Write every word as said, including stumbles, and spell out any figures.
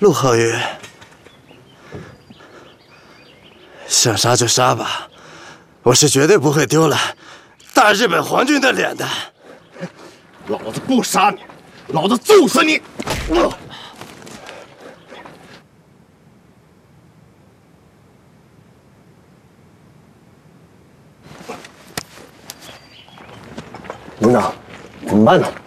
陆浩宇，想杀就杀吧，我是绝对不会丢了大日本皇军的脸的。 老子不杀你，老子揍死你！ 领导，怎么办呢？